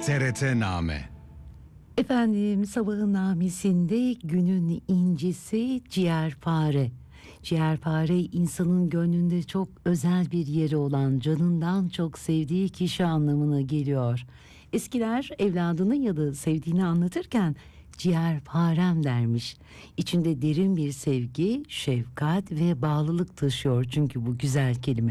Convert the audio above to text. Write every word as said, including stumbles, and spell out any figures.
T R T-Name. Efendim, sabahın namesinde günün incisi ciğerpare. Ciğerpare, insanın gönlünde çok özel bir yeri olan, canından çok sevdiği kişi anlamına geliyor. Eskiler evladını ya da sevdiğini anlatırken ciğerparem dermiş. İçinde derin bir sevgi, şefkat ve bağlılık taşıyor çünkü bu güzel kelime.